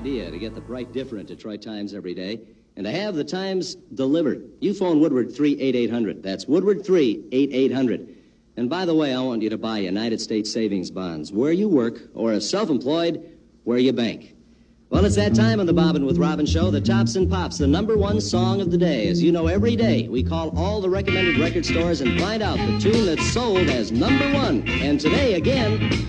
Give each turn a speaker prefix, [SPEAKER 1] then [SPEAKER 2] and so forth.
[SPEAKER 1] idea to get the bright differ in Detroit Times every day and to have the Times delivered. You phone Woodward 38800. That's Woodward 38800. And by the way, I want you to buy United States savings bonds where you work or as self-employed where you bank. Well, it's that time on the Bobbin with Robin show, the Tops and Pops, the #1 song of the day. As you know, every day we call all the recommended record stores and find out the tune that's sold as #1. And today, again...